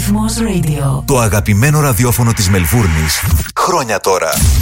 Ρυθμός Radio. Το αγαπημένο ραδιόφωνο της Μελβούρνης. Χρόνια τώρα.